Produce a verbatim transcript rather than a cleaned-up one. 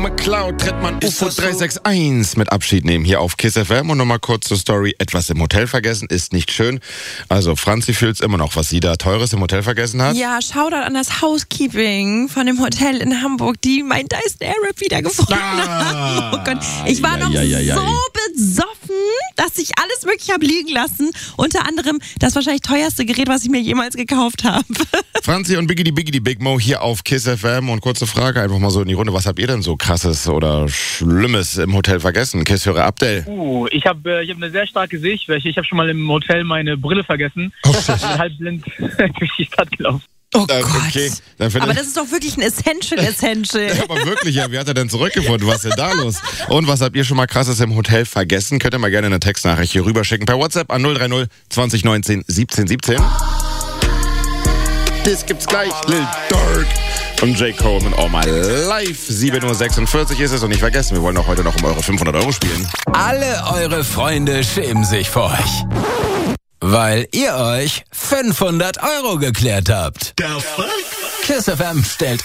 McCloud tritt man U F O drei sechs eins mit Abschied nehmen hier auf KISS F M. Und nochmal kurz zur Story. Etwas im Hotel vergessen ist nicht schön. Also Franzi fühlt's immer noch, was sie da Teures im Hotel vergessen hat. Ja, Shoutout an das Housekeeping von dem Hotel in Hamburg, die mein Dyson Airwrap wiedergefunden Ah, haben. Und ich war ja, noch ja, ja, ja. so besoffen, dass ich alles Mögliche habe liegen lassen. Unter anderem das wahrscheinlich teuerste Gerät, was ich mir jemals gekauft habe. Franzi und Biggity Biggity Big Mo hier auf KISS F M. Und kurze Frage einfach mal so in die Runde. Was habt ihr denn so krasses oder Schlimmes im Hotel vergessen? KISS-Hörer Abdel. Uh, ich habe äh, ich hab eine sehr starke Sehschwäche. Ich habe schon mal im Hotel meine Brille vergessen. Oh, Ich bin halb blind durch die Stadt gelaufen. Oh Äh, Gott. okay, dann find Aber ich- das ist doch wirklich ein Essential, Essential. Ja, aber wirklich, ja. Wie hat er denn zurückgefunden? Was ist denn da los? Und was habt ihr schon mal Krasses im Hotel vergessen? Könnt ihr mal gerne eine Textnachricht hier rüberschicken per WhatsApp an null drei null zwanzig neunzehn siebzehn siebzehn. Das gibt's gleich. Lil Durk und J. Cole mit All My Life. sieben Uhr sechsundvierzig ist es. Und nicht vergessen, wir wollen auch heute noch um eure fünfhundert Euro spielen. Alle eure Freunde schämen sich für euch. Weil ihr euch fünfhundert Euro geklärt habt. KISS F M stellt